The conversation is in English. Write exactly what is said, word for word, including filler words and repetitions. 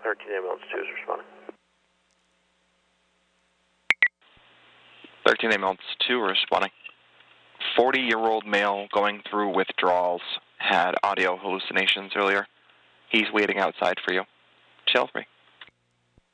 thirteen ambulance two is responding. thirteen ambulance two responding. forty-year-old male going through withdrawals had audio hallucinations earlier. He's waiting outside for you. Chill with me.